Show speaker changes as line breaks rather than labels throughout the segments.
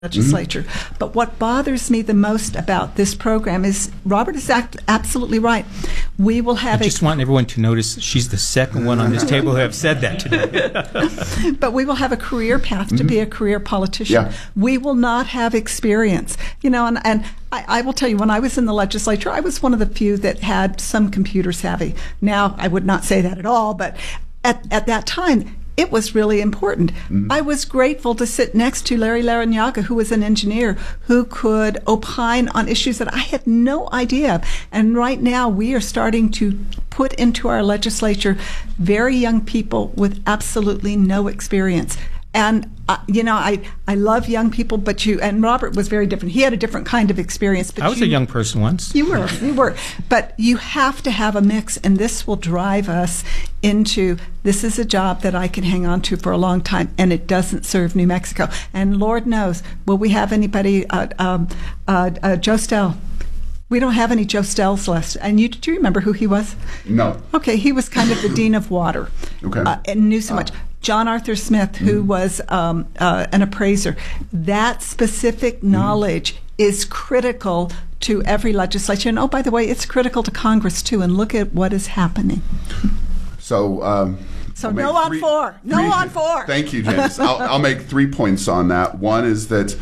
legislature. But what bothers me the most about this program is Robert is absolutely right. We will have
I just want everyone to notice she's the second one on this table who have said that today.
But we will have a career path to be a career politician.
Yeah.
We will not have experience. And I will tell you, when I was in the legislature, I was one of the few that had some computer savvy. Now, I would not say that at all, but at that time, it was really important. I was grateful to sit next to Larry Larrañaga, who was an engineer who could opine on issues that I had no idea of. And right now, we are starting to put into our legislature very young people with absolutely no experience. And, I love young people, but and Robert was very different. He had a different kind of experience. But
I was a young person once.
You were. But you have to have a mix, and this will drive us into, this is a job that I can hang on to for a long time, and it doesn't serve New Mexico. And Lord knows, will we have anybody, Joe Stell? We don't have any Joe Stells left. And do you remember who he was?
No.
Okay, he was kind of the dean of water.
Okay.
And knew so much. John Arthur Smith, who was an appraiser. That specific knowledge is critical to every legislature. And, by the way, it's critical to Congress, too. And look at what is happening.
So
no on four. No on four.
Thank you, James. I'll make 3 points on that. One is that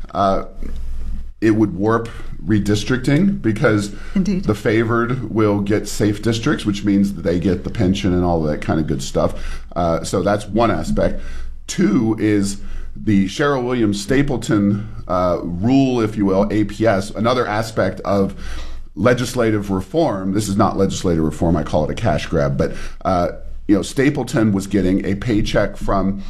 it would warp redistricting because
Indeed.
The favored will get safe districts, which means that they get the pension and all that kind of good stuff. So that's one aspect. Two is the Cheryl Williams Stapleton rule, if you will, APS, another aspect of legislative reform. This is not legislative reform. I call it a cash grab. But, Stapleton was getting a paycheck from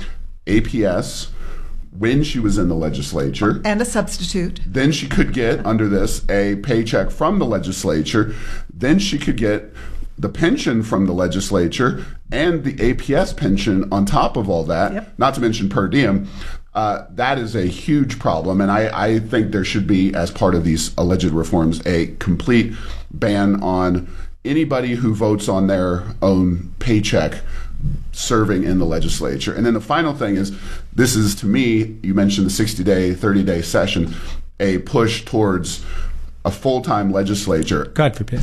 APS when she was in the legislature.
And a substitute.
Then she could get, under this, a paycheck from the legislature. Then she could get the pension from the legislature and the APS pension on top of all that, not to mention per diem. That is a huge problem, and I think there should be, as part of these alleged reforms, a complete ban on anybody who votes on their own paycheck serving in the legislature. And then the final thing is, this is, to me, you mentioned the 60-day, 30-day session, a push towards a full-time legislature.
God forbid.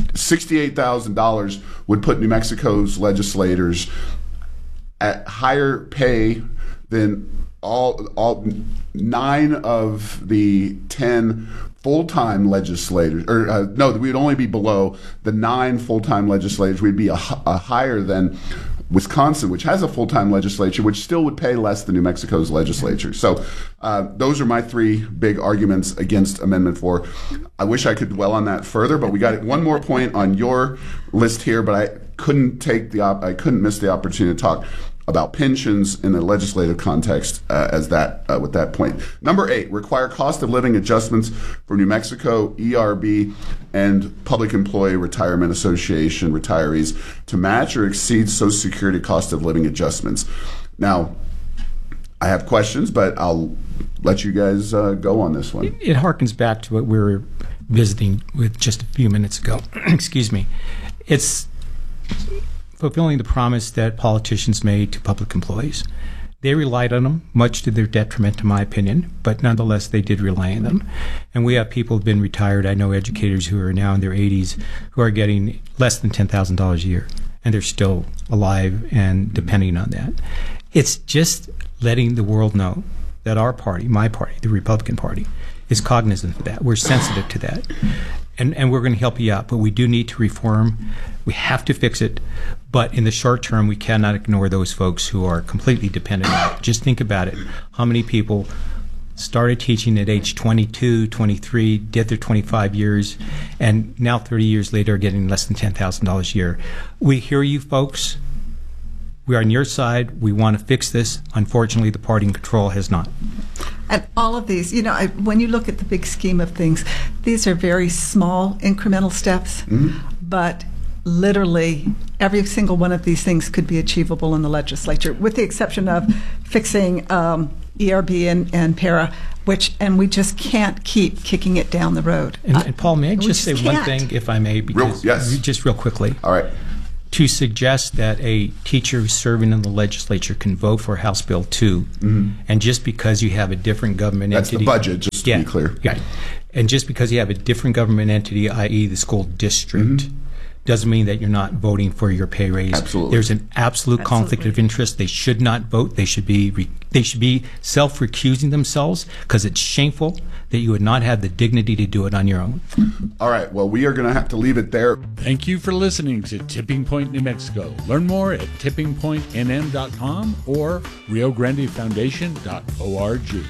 $68,000 would put New Mexico's legislators at higher pay than all 9 of the 10 full-time legislators, we would only be below the 9 full-time legislators. We'd be a higher than Wisconsin, which has a full-time legislature, which still would pay less than New Mexico's legislature. So those are my 3 big arguments against Amendment 4. I wish I could dwell on that further, but we got one more point on your list here, but I couldn't miss the opportunity to talk about pensions in the legislative context with that point. Number 8, require cost of living adjustments for New Mexico, ERB, and Public Employee Retirement Association retirees to match or exceed Social Security cost of living adjustments. Now, I have questions, but I'll let you guys go on this one.
It harkens back to what we were visiting with just a few minutes ago. Excuse me. It's fulfilling the promise that politicians made to public employees. They relied on them, much to their detriment, in my opinion, but nonetheless, they did rely on them. And we have people who have been retired. I know educators who are now in their 80s who are getting less than $10,000 a year, and they're still alive and depending on that. It's just letting the world know that our party, my party, the Republican Party, is cognizant of that. We're sensitive to that. And we're going to help you out, but we do need to reform. We have to fix it. But in the short term, we cannot ignore those folks who are completely dependent on it. Just think about it. How many people started teaching at age 22, 23, did their 25 years, and now 30 years later are getting less than $10,000 a year? We hear you folks. We are on your side. We want to fix this. Unfortunately, the party in control has not.
And all of these, when you look at the big scheme of things, these are very small incremental steps, but literally every single one of these things could be achievable in the legislature, with the exception of fixing ERB and PARA, and we just can't keep kicking it down the road.
And Paul, may I just say one thing, if I may? Because
yes.
just real quickly.
All right.
to suggest that a teacher who's serving in the legislature can vote for House Bill 2, and just because you have a different government
That's
entity...
the budget, just to be clear.
Yeah. And just because you have a different government entity, i.e. the school district, doesn't mean that you're not voting for your pay raise.
Absolutely.
There's an absolute conflict of interest. They should not vote. They should be self-recusing themselves, because it's shameful that you would not have the dignity to do it on your own.
All right. Well, we are going to have to leave it there.
Thank you for listening to Tipping Point New Mexico. Learn more at tippingpointnm.com or riograndefoundation.org.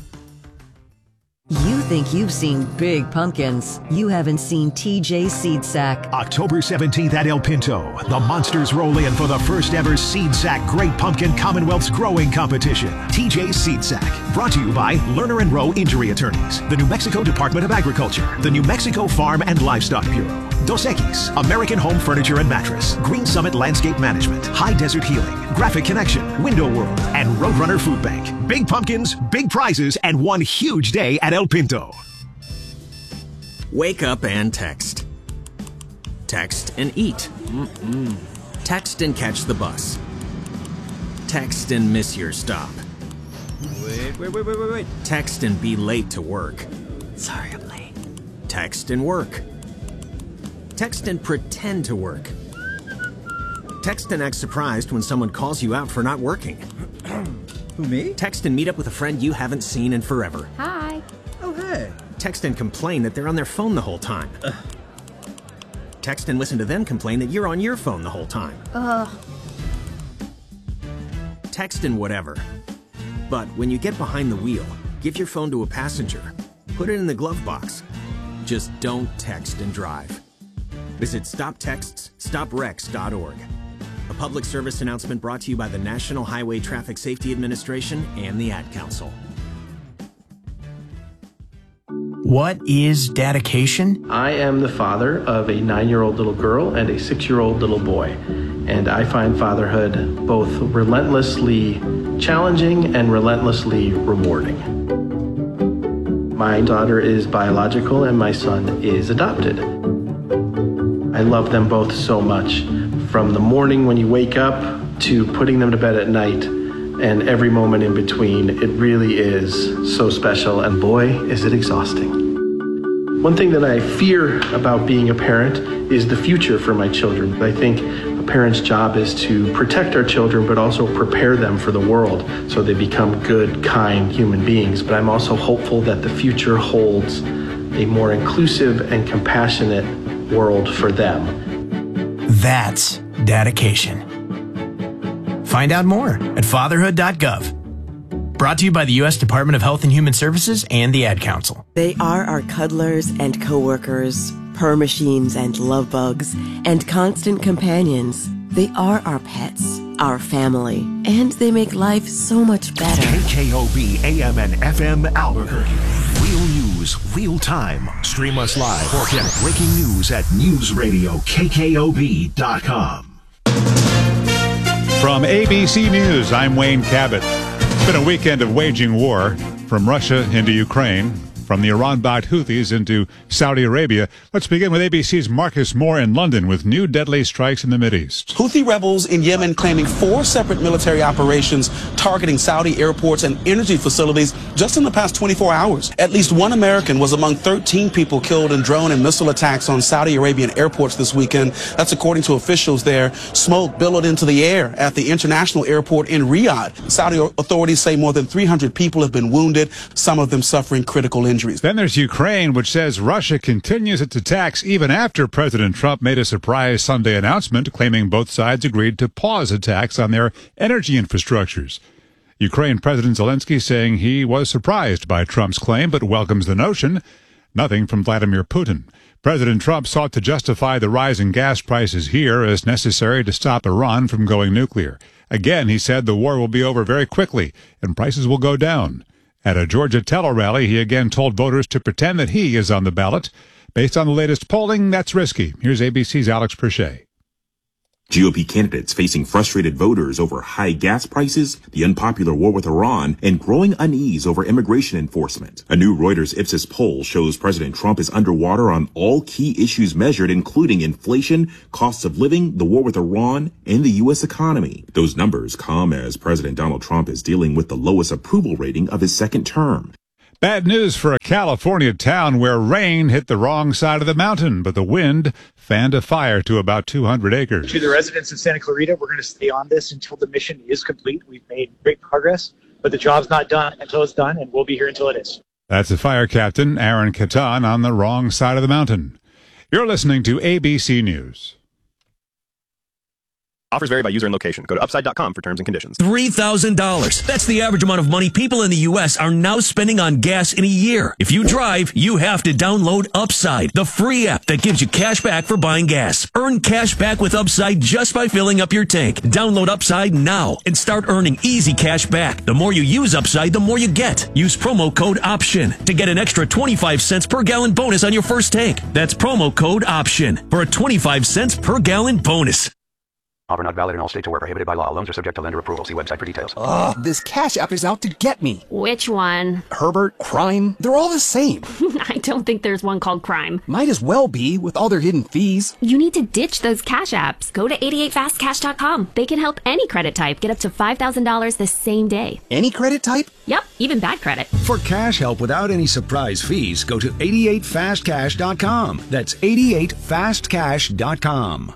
You think you've seen big pumpkins. You haven't seen TJ Seed Sack.
October 17th at El Pinto, the Monsters roll in for the first ever Seed Sack Great Pumpkin Commonwealth's Growing Competition. TJ Seed Sack, brought to you by Lerner and Rowe Injury Attorneys, the New Mexico Department of Agriculture, the New Mexico Farm and Livestock Bureau, Dos Equis, American Home Furniture and Mattress, Green Summit Landscape Management, High Desert Healing, Graphic Connection, Window World, and Roadrunner Food Bank. Big pumpkins, big prizes, and one huge day at El Pinto.
Wake up and text. Text and eat. Text and catch the bus. Text and miss your stop. Wait. Text and be late to work.
Sorry, I'm late.
Text and work. Text and pretend to work. Text and act surprised when someone calls you out for not working.
Who, me?
Text and meet up with a friend you haven't seen in forever.
Hi.
Oh, hey.
Text and complain that they're on their phone the whole time. Text and listen to them complain that you're on your phone the whole time. Text and whatever. But when you get behind the wheel, give your phone to a passenger. Put it in the glove box. Just don't text and drive. Visit StopTextsStopWrecks.org. A public service announcement brought to you by the National Highway Traffic Safety Administration and the Ad Council.
What is dedication?
I am the father of a 9-year-old little girl and a 6-year-old little boy, and I find fatherhood both relentlessly challenging and relentlessly rewarding. My daughter is biological and my son is adopted. I love them both so much, from the morning when you wake up to putting them to bed at night, and every moment in between. It really is so special, and boy, is it exhausting. One thing that I fear about being a parent is the future for my children. I think a parent's job is to protect our children, but also prepare them for the world so they become good, kind human beings. But I'm also hopeful that the future holds a more inclusive and compassionate world for them.
That's dedication. Find out more at fatherhood.gov. Brought to you by the U.S. Department of Health and Human Services and the Ad Council.
They are our cuddlers and coworkers, purr machines and love bugs, and constant companions. They are our pets, our family, and they make life so much better.
KKOB AM and FM Albuquerque. Real news, real time. Stream us live or get breaking news at newsradiokkob.com.
From ABC News, I'm Wayne Cabot. It's been a weekend of waging war, from Russia into Ukraine, from the Iran-backed Houthis into Saudi Arabia. Let's begin with ABC's Marcus Moore in London with new deadly strikes in the Mideast.
Houthi rebels in Yemen claiming 4 separate military operations targeting Saudi airports and energy facilities just in the past 24 hours. At least one American was among 13 people killed in drone and missile attacks on Saudi Arabian airports this weekend. That's according to officials there. Smoke billowed into the air at the international airport in Riyadh. Saudi authorities say more than 300 people have been wounded, some of them suffering critical injuries.
Then there's Ukraine, which says Russia continues its attacks even after President Trump made a surprise Sunday announcement claiming both sides agreed to pause attacks on their energy infrastructures. Ukraine President Zelensky saying he was surprised by Trump's claim but welcomes the notion. Nothing from Vladimir Putin. President Trump sought to justify the rise in gas prices here as necessary to stop Iran from going nuclear. Again, he said the war will be over very quickly and prices will go down. At a Georgia Tello rally, he again told voters to pretend that he is on the ballot. Based on the latest polling, that's risky. Here's ABC's Alex Perche.
GOP candidates facing frustrated voters over high gas prices, the unpopular war with Iran, and growing unease over immigration enforcement. A new Reuters Ipsos poll shows President Trump is underwater on all key issues measured, including inflation, costs of living, the war with Iran, and the U.S. economy. Those numbers come as President Donald Trump is dealing with the lowest approval rating of his second term.
Bad news for a California town where rain hit the wrong side of the mountain, but the wind fanned a fire to about 200 acres.
To the residents of Santa Clarita, we're going to stay on this until the mission is complete. We've made great progress, but the job's not done until it's done, and we'll be here until it is.
That's the fire captain, Aaron Catan, on the wrong side of the mountain. You're listening to ABC News.
Offers vary by user and location. Go to upside.com for terms and conditions.
$3,000. That's the average amount of money people in the U.S. are now spending on gas in a year. If you drive, you have to download Upside, the free app that gives you cash back for buying gas. Earn cash back with Upside just by filling up your tank. Download Upside now and start earning easy cash back. The more you use Upside, the more you get. Use promo code OPTION to get an extra 25 cents per gallon bonus on your first tank. That's promo code OPTION for a 25 cents per gallon bonus.
Offer not valid in all states or where prohibited by law. Loans are subject to lender approval. See website for details.
Ugh, this Cash App is out to get me.
Which one?
Herbert, Crime, they're all the same.
I don't think there's one called Crime.
Might as well be, with all their hidden fees.
You need to ditch those Cash Apps. Go to 88fastcash.com. They can help any credit type get up to $5,000 the same day.
Any credit type?
Yep, even bad credit.
For cash help without any surprise fees, go to 88fastcash.com. That's 88fastcash.com.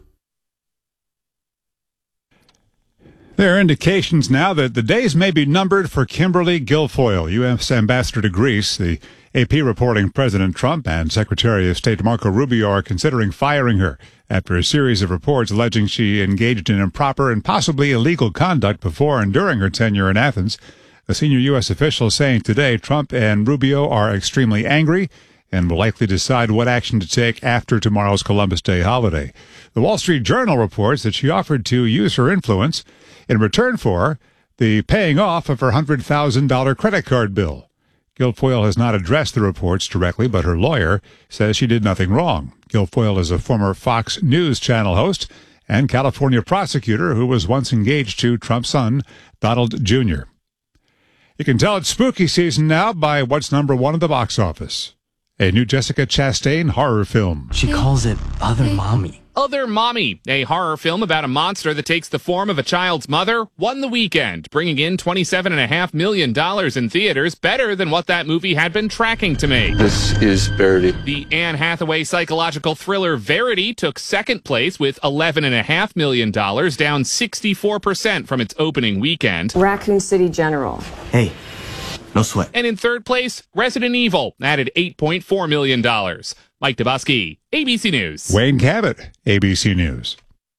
There are indications now that the days may be numbered for Kimberly Guilfoyle, U.S. Ambassador to Greece. The AP reporting President Trump and Secretary of State Marco Rubio are considering firing her after a series of reports alleging she engaged in improper and possibly illegal conduct before and during her tenure in Athens. A senior U.S. official saying today Trump and Rubio are extremely angry and will likely decide what action to take after tomorrow's Columbus Day holiday. The Wall Street Journal reports that she offered to use her influence in return for the paying off of her $100,000 credit card bill. Guilfoyle has not addressed the reports directly, but her lawyer says she did nothing wrong. Guilfoyle is a former Fox News Channel host and California prosecutor who was once engaged to Trump's son, Donald Jr. You can tell it's spooky season now by what's number one at the box office. A new Jessica Chastain horror film.
She calls it Other Mommy.
Other Mommy, a horror film about a monster that takes the form of a child's mother, won the weekend, bringing in $27.5 million in theaters, better than what that movie had been tracking to make.
This is Verity.
The Anne Hathaway psychological thriller Verity took second place with $11.5 million, down 64% from its opening weekend.
Raccoon City General.
Hey, no sweat.
And in third place, Resident Evil added $8.4 million. Mike Dabowski, ABC News.
Wayne Cabot, ABC News.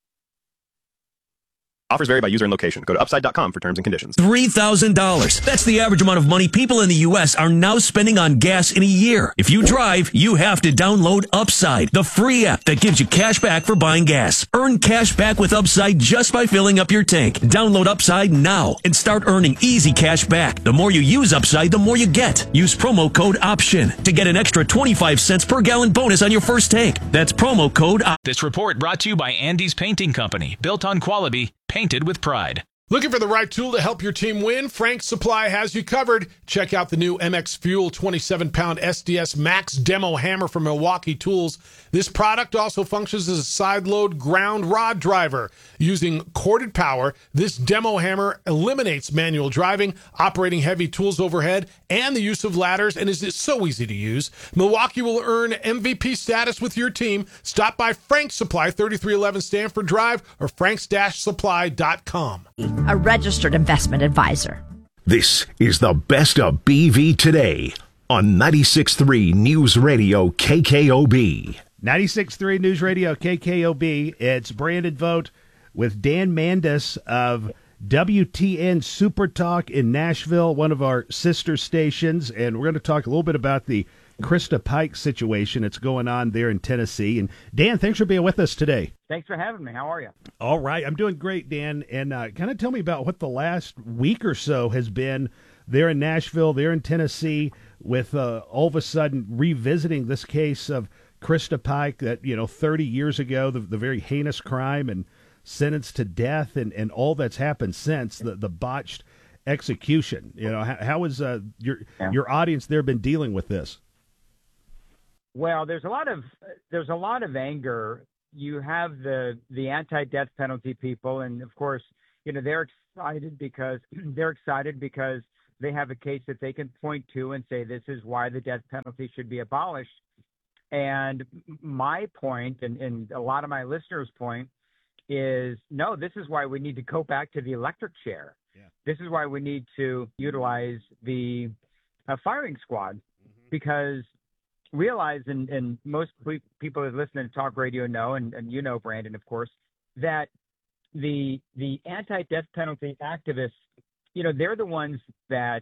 Offers vary by user and location. Go to upside.com for terms and conditions.
$3,000. That's the average amount of money people in the U.S. are now spending on gas in a year. If you drive, you have to download Upside, the free app that gives you cash back for buying gas. Earn cash back with Upside just by filling up your tank. Download Upside now and start earning easy cash back. The more you use Upside, the more you get. Use promo code OPTION to get an extra 25 cents per gallon bonus on your first tank. That's promo code OPTION.
This report brought to you by Andy's Painting Company. Built on quality, painted with pride.
Looking for the right tool to help your team win? Frank's Supply has you covered. Check out the new MX Fuel 27-pound SDS Max Demo Hammer from Milwaukee Tools. This product also functions as a side-load ground rod driver. Using corded power, this demo hammer eliminates manual driving, operating heavy tools overhead, and the use of ladders, and is so easy to use. Milwaukee will earn MVP status with your team. Stop by Frank's Supply, 3311 Stanford Drive, or franks-supply.com.
A registered investment advisor.
This is the best of BV today on 96.3 News Radio KKOB.
96.3 News Radio KKOB. It's Brandon Vogt with Dan Mandis of WTN Super Talk in Nashville, one of our sister stations, and we're going to talk a little bit about the Krista Pike situation that's going on there in Tennessee. And Dan, thanks for being with us today.
Thanks for having me. How are you?
All right. I'm doing great, Dan. And kind of tell me about what the last week or so has been there in Nashville, there in Tennessee, with all of a sudden revisiting this case of Krista Pike that, 30 years ago, the very heinous crime, and sentenced to death and all that's happened since the botched execution. How is your audience there been dealing with this?
Well, there's a lot of anger. You have the anti-death penalty people, and of course, they're excited because they have a case that they can point to and say this is why the death penalty should be abolished. And my point, and a lot of my listeners' point, is no, this is why we need to go back to the electric chair. Yeah. This is why we need to utilize the firing squad, because realize, and most people that listen to talk radio know, and Brandon, of course, that the anti-death penalty activists, they're the ones that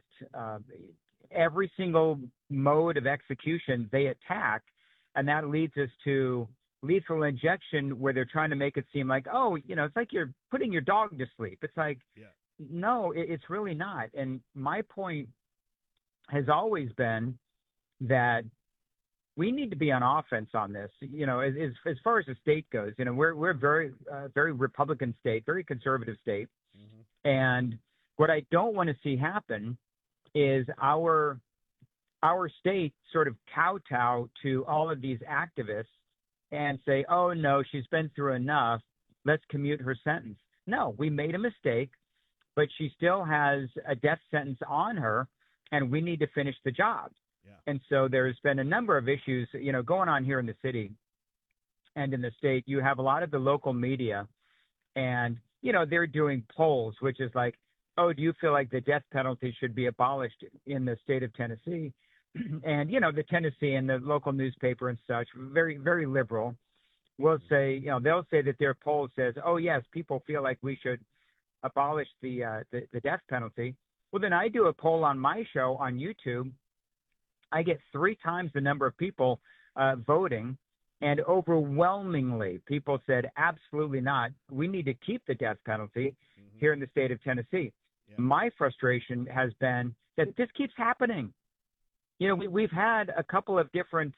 every single mode of execution they attack, and that leads us to lethal injection, where they're trying to make it seem like, it's like you're putting your dog to sleep. It's like, no, it's really not. And my point has always been that we need to be on offense on this. As far as the state goes, we're very, very Republican state, very conservative state. Mm-hmm. And what I don't want to see happen is our state sort of kowtow to all of these activists and say, oh, no, she's been through enough. Let's commute her sentence. No, we made a mistake, but she still has a death sentence on her, and we need to finish the job. Yeah. And so there's been a number of issues, going on here in the city and in the state. You have a lot of the local media, and, they're doing polls, which is like, oh, do you feel like the death penalty should be abolished in the state of Tennessee? And, the Tennessee and the local newspaper and such, very, very liberal, will say, they'll say that their poll says, oh, yes, people feel like we should abolish the death penalty. Well, then I do a poll on my show on YouTube. I get 3 times the number of people voting, and overwhelmingly people said, absolutely not. We need to keep the death penalty here in the state of Tennessee. Yeah. My frustration has been that this keeps happening. We've had a couple of different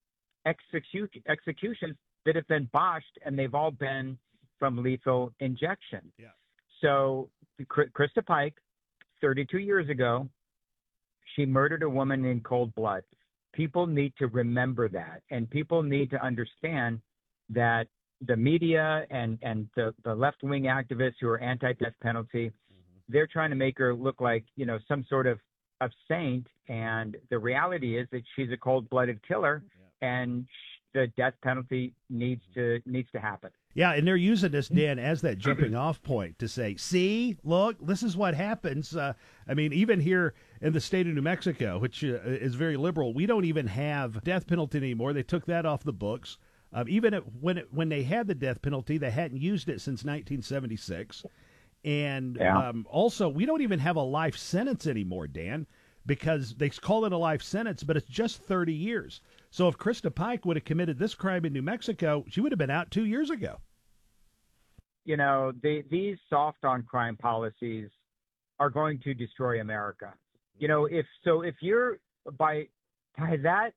executions that have been botched, and they've all been from lethal injection. Yeah. So Krista Pike, 32 years ago, she murdered a woman in cold blood. People need to remember that, and people need to understand that the media and the left-wing activists who are anti-death penalty, they're trying to make her look like, some sort of saint, and the reality is that she's a cold-blooded killer, and the death penalty needs to happen.
Yeah, and they're using this, Dan, as that jumping off point to say, see, look, this is what happens. Even here in the state of New Mexico, which is very liberal, we don't even have death penalty anymore. They took that off the books. When they had the death penalty, they hadn't used it since 1976. And also, we don't even have a life sentence anymore, Dan, because they call it a life sentence, but it's just 30 years. So if Krista Pike would have committed this crime in New Mexico, she would have been out 2 years ago.
These soft on crime policies are going to destroy America. If you're by that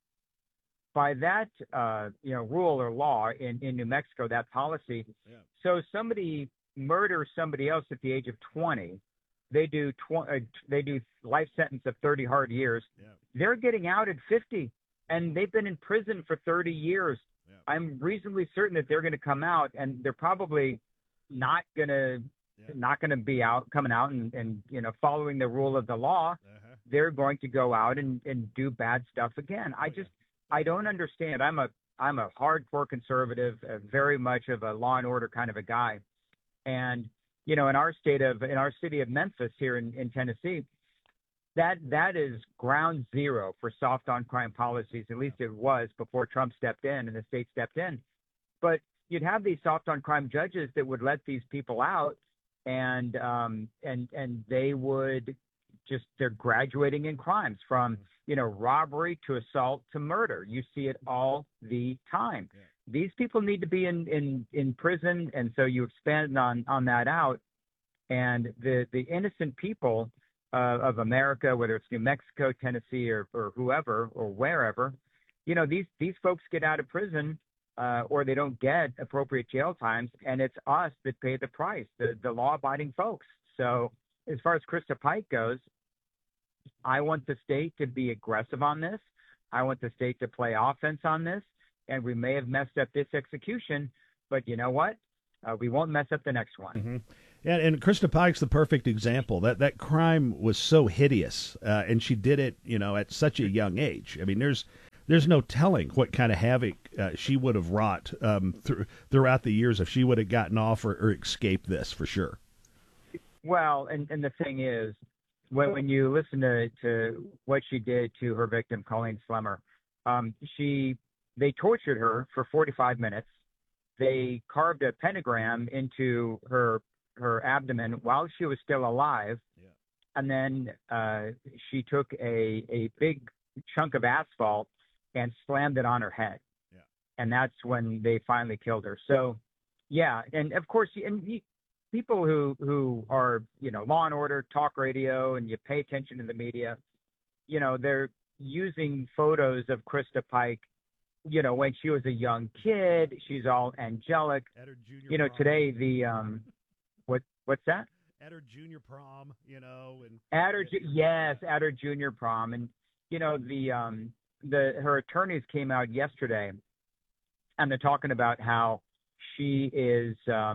rule or law in New Mexico, that policy, so somebody murders somebody else at the age of 20, they do life sentence of 30 hard years. Yeah. They're getting out at 50, and they've been in prison for 30 years. Yeah. I'm reasonably certain that they're going to come out, and they're probably not going to be coming out and following the rule of the law. Uh-huh. They're going to go out and do bad stuff again. I don't understand. I'm a hardcore conservative, very much of a law and order kind of a guy. And, in our city of Memphis here in Tennessee, that is ground zero for soft on crime policies. At least it was before Trump stepped in and the state stepped in. But you'd have these soft on crime judges that would let these people out, and they would they're graduating in crimes from, robbery to assault to murder. You see it all the time. Yeah. These people need to be in prison, and so you expand on that out. And the innocent people of America, whether it's New Mexico, Tennessee, or whoever or wherever, these folks get out of prison or they don't get appropriate jail times, and it's us that pay the price, the law-abiding folks. So as far as Krista Pike goes, I want the state to be aggressive on this. I want the state to play offense on this, and we may have messed up this execution, but you know what? We won't mess up the next one.
Mm-hmm. And Krista Pike's the perfect example. That crime was so hideous, and she did it, at such a young age. I mean, there's no telling what kind of havoc she would have wrought throughout the years if she would have gotten off or escaped this, for sure.
Well, and the thing is, when you listen to what she did to her victim, Colleen Slemmer, they tortured her for 45 minutes. They carved a pentagram into her abdomen while she was still alive. Yeah. And then she took a big chunk of asphalt and slammed it on her head. Yeah. And that's when they finally killed her. So, yeah. And of course, people who are, law and order, talk radio, and you pay attention to the media, they're using photos of Krista Pike, when she was a young kid. She's all angelic.
At her junior prom.
Today what's that?
At her junior prom, and
at her junior prom, and her attorneys came out yesterday, and they're talking about how she is,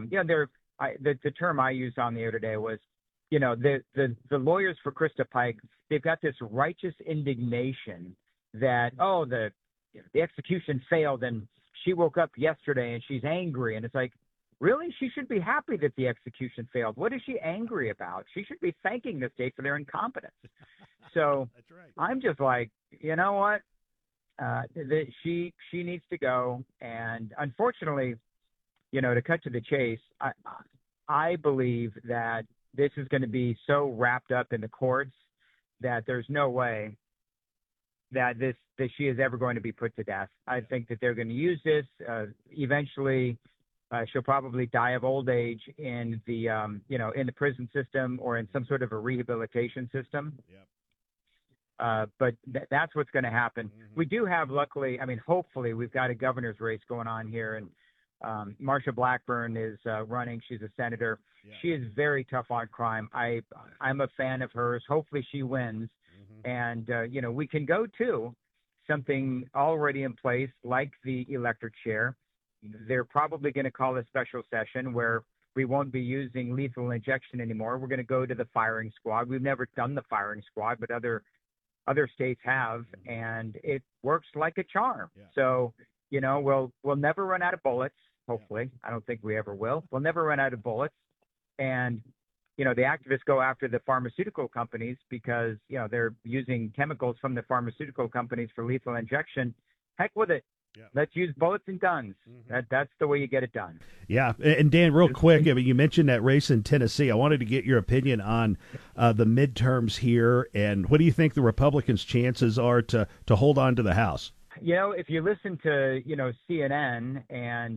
the term I used on the air today was, the lawyers for Krista Pike, they've got this righteous indignation that, the execution failed and she woke up yesterday and she's angry. And it's like, really? She should be happy that the execution failed. What is she angry about? She should be thanking the state for their incompetence. So that's right. I'm just like, you know what? She needs to go. And unfortunately, to cut to the chase, I believe that this is going to be so wrapped up in the courts that there's no way that she is ever going to be put to death. I think that they're going to use this. Eventually, she'll probably die of old age in the in the prison system or in some sort of a rehabilitation system. Yep. But that's what's going to happen. Mm-hmm. We do have, luckily, hopefully, we've got a governor's race going on here, and Marsha Blackburn is running. She's a senator. Yeah. She is very tough on crime. I'm a fan of hers. Hopefully she wins. Mm-hmm. And, we can go to something already in place like the electric chair. They're probably going to call a special session where we won't be using lethal injection anymore. We're going to go to the firing squad. We've never done the firing squad, but other states have, and it works like a charm. Yeah. So, we'll never run out of bullets. Hopefully. I don't think we ever will. We'll never run out of bullets. And, the activists go after the pharmaceutical companies because, they're using chemicals from the pharmaceutical companies for lethal injection. Heck with it. Yeah. Let's use bullets and guns. Mm-hmm. That's the way you get it done.
Yeah. And Dan, real quick, you mentioned that race in Tennessee. I wanted to get your opinion on the midterms here. And what do you think the Republicans' chances are to hold on to the House?
If you listen to, CNN and,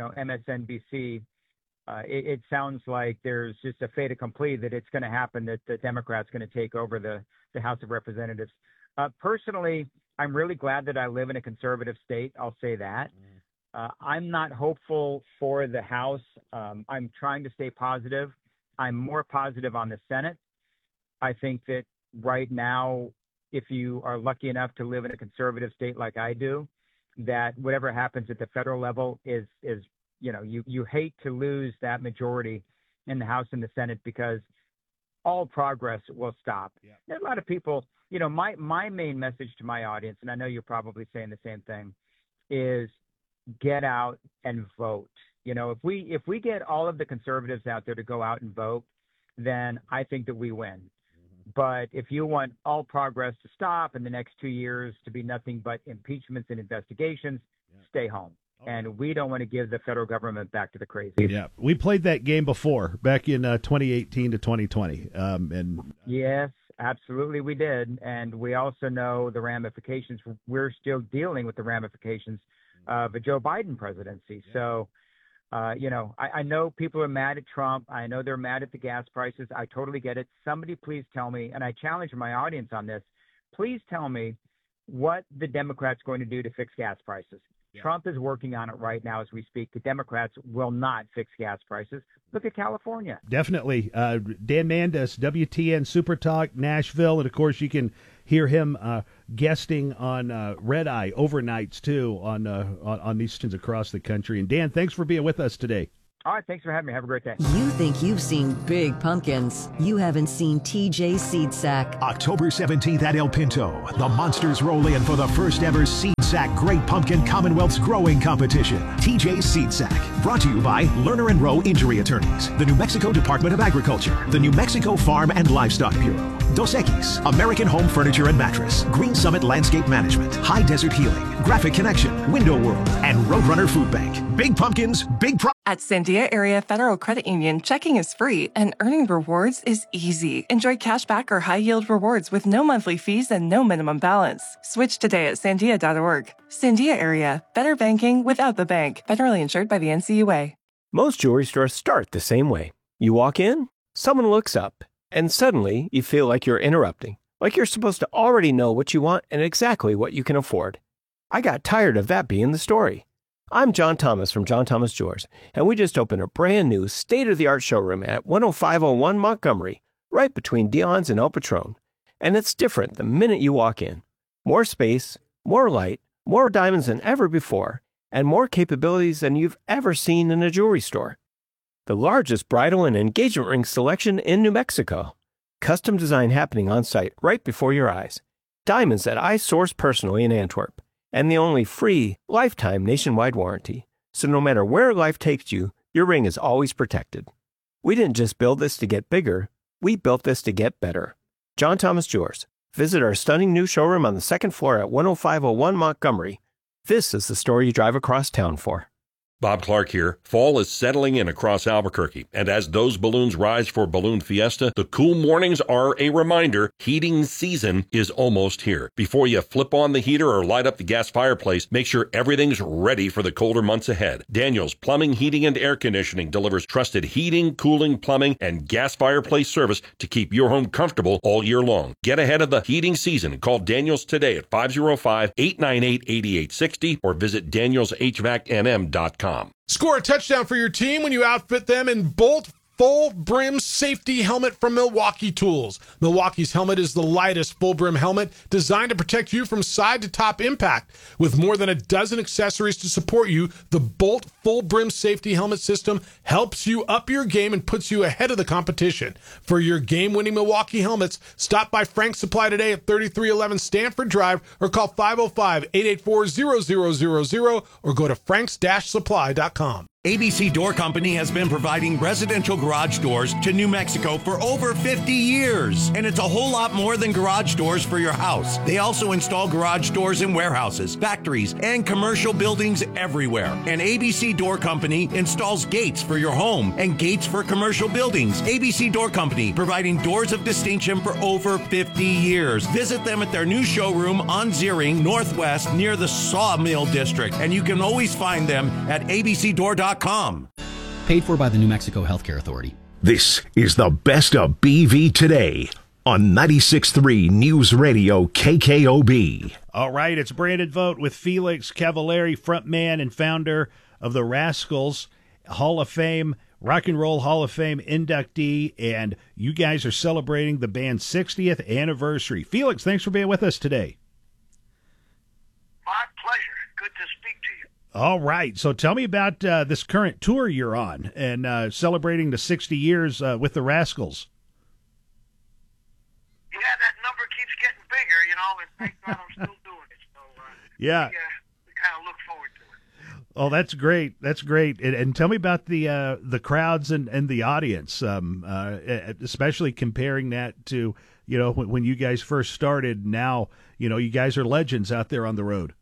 MSNBC, it sounds like there's just a fait accompli that it's going to happen, that the Democrats going to take over the House of Representatives. Personally, I'm really glad that I live in a conservative state. I'll say that. I'm not hopeful for the House. I'm trying to stay positive. I'm more positive on the Senate. I think that right now, if you are lucky enough to live in a conservative state like I do, that whatever happens at the federal level is you hate to lose that majority in the House and the Senate because all progress will stop. Yeah. There's a lot of people, my main message to my audience, and I know you're probably saying the same thing, is get out and vote. If we get all of the conservatives out there to go out and vote, then I think that we win. But if you want all progress to stop in the next 2 years to be nothing but impeachments and investigations, stay home. Okay. And we don't want to give the federal government back to the crazy.
Yeah, we played that game before, back in 2018 to 2020.
Yes, absolutely we did. And we also know the ramifications. We're still dealing with the ramifications of a Joe Biden presidency. Yeah. So, I know people are mad at Trump. I know they're mad at the gas prices. I totally get it. Somebody please tell me, and I challenge my audience on this, please tell me what the Democrats are going to do to fix gas prices.
Yeah.
Trump is working on it right now as we speak. The Democrats will not fix gas prices. Look at California.
Definitely. Dan Mandis, WTN Super Talk, Nashville. And, of course, you can hear him guesting on Red Eye overnights, too, on these stations across the country. And, Dan, thanks for being with us today.
All right, thanks for having me. Have a great day.
You think you've seen big pumpkins. You haven't seen TJ Seed Sack.
October 17th at El Pinto, the Monsters roll in for the first ever Seed Sack Great Pumpkin Commonwealth's Growing Competition. TJ Seed Sack, brought to you by Lerner and Rowe Injury Attorneys, the New Mexico Department of Agriculture, the New Mexico Farm and Livestock Bureau, Dos Equis, American Home Furniture and Mattress, Green Summit Landscape Management, High Desert Healing, Graphic Connection, Window World, and Roadrunner Food Bank. Big pumpkins, big
At Sandia Area Federal Credit Union, checking is free and earning rewards is easy. Enjoy cash back or high-yield rewards with no monthly fees and no minimum balance. Switch today at sandia.org. Sandia Area, better banking without the bank. Federally insured by the NCUA.
Most jewelry stores start the same way. You walk in, someone looks up, and suddenly you feel like you're interrupting. Like you're supposed to already know what you want and exactly what you can afford. I got tired of that being the story. I'm John Thomas from John Thomas Jewelers, and we just opened a brand new state-of-the-art showroom at 10501 Montgomery, right between Dion's and El Patron. And it's different the minute you walk in. More space, more light, more diamonds than ever before, and more capabilities than you've ever seen in a jewelry store. The largest bridal and engagement ring selection in New Mexico. Custom design happening on site right before your eyes. Diamonds that I source personally in Antwerp. And the only free, lifetime nationwide warranty. So no matter where life takes you, your ring is always protected. We didn't just build this to get bigger, we built this to get better. John Thomas Jewelers. Visit our stunning new showroom on the second floor at 10501 Montgomery. This is the story you drive across town for.
Bob Clark here. Fall is settling in across Albuquerque, and as those balloons rise for Balloon Fiesta, the cool mornings are a reminder heating season is almost here. Before you flip on the heater or light up the gas fireplace, make sure everything's ready for the colder months ahead. Daniels Plumbing, Heating, and Air Conditioning delivers trusted heating, cooling, plumbing, and gas fireplace service to keep your home comfortable all year long. Get ahead of the heating season. Call Daniels today at 505-898-8860 or visit danielshvacnm.com.
Score a touchdown for your team when you outfit them in Bolt Full Brim Safety Helmet from Milwaukee Tools. Milwaukee's helmet is the lightest full brim helmet designed to protect you from side to top impact. With more than a dozen accessories to support you, the Bolt Full Brim Safety Helmet system helps you up your game and puts you ahead of the competition. For your game-winning Milwaukee helmets, stop by Frank's Supply today at 3311 Stanford Drive or call 505-884-0000 or go to franks-supply.com.
ABC Door Company has been providing residential garage doors to New Mexico for over 50 years. And it's a whole lot more than garage doors for your house. They also install garage doors in warehouses, factories, and commercial buildings everywhere. And ABC Door Company installs gates for your home and gates for commercial buildings. ABC Door Company, providing doors of distinction for over 50 years. Visit them at their new showroom on Ziering Northwest near the Sawmill District. And you can always find them at abcdoor.com.
Paid for by the New Mexico Healthcare Authority.
This is the best of BV today on 96.3 News Radio KKOB.
All right, it's Brandon Vogt with Felix Cavallari, frontman and founder of the Rascals, Hall of Fame, Rock and Roll Hall of Fame inductee, and you guys are celebrating the band's 60th anniversary. Felix, thanks for being with us today.
My pleasure. Good to speak to you.
All right, so tell me about this current tour you're on and celebrating the 60 years with the Rascals.
Yeah, that number keeps getting bigger, you know, and thank God I'm still doing it. So,
yeah.
We kind of look forward to it.
Oh, that's great. That's great. And tell me about the crowds and the audience, especially comparing that to, you know, when you guys first started. Now, you know, you guys are legends out there on the road.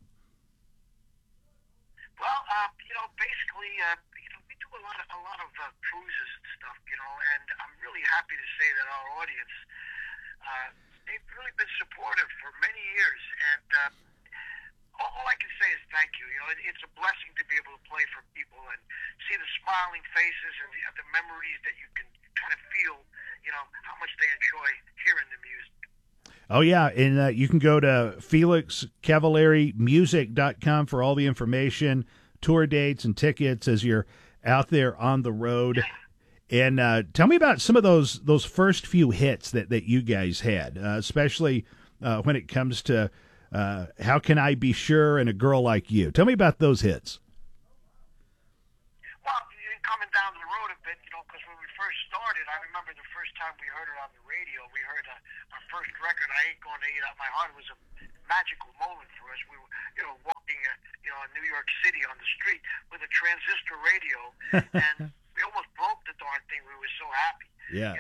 Well, you know, basically, you know, we do a lot of cruises and stuff, you know, and I'm really happy to say that our audience, they've really been supportive for many years, and all I can say is thank you. You know, it's a blessing to be able to play for people and see the smiling faces and the memories that you can kind of feel, you know, how much they enjoy hearing the music.
Oh, yeah, and you can go to FelixCavaleriMusic.com for all the information, tour dates and tickets as you're out there on the road. And tell me about some of those first few hits that you guys had, especially when it comes to How Can I Be Sure and A Girl Like You. Tell me about those hits.
Well, coming down the road a bit, because when we first started, I remember the first time we heard it on the radio, we heard our first record, I Ain't Gonna Eat Out My Heart, was a magical moment for us. We were, walking, in New York City on the street with a transistor radio, and we almost broke the darn thing. We were so happy.
Yeah.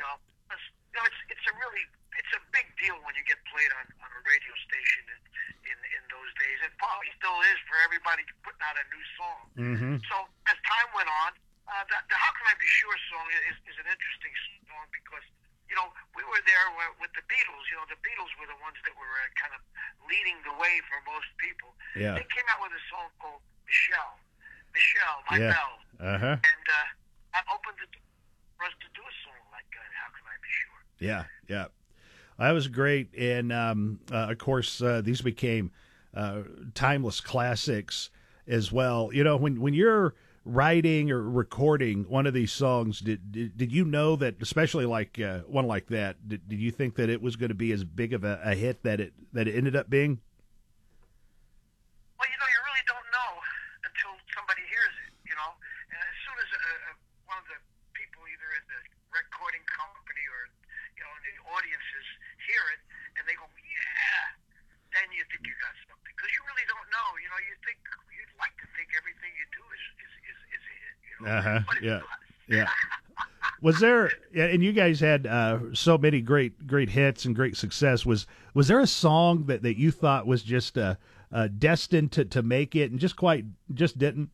It's a big deal when you get played on a radio station in those days. It probably still is for everybody putting out a new song.
Mm-hmm.
So as time went on, the How Can I Be Sure song is an interesting song because, we were there with the Beatles. The Beatles were the ones that were kind of leading the way for most people.
Yeah.
They came out with a song called Michelle, My Belle.
Uh-huh.
And that opened the door for us to do a song like How Can I Be Sure.
Yeah, yeah. That was great. And, of course, these became timeless classics as well. When you're writing or recording one of these songs, did you know that, especially like one like that, did you think that it was going to be as big of a hit that it ended up being?
Well, you really don't know until somebody hears it, And as soon as one of the people, either in the recording company or, in the audiences hear it, and they go, yeah, then you think you got something. Because you really don't know. You'd like to think everything you do is a hit, But it's not.
Yeah. Was there, and you guys had so many great hits and great success. Was there a song that you thought was just destined to make it and just didn't?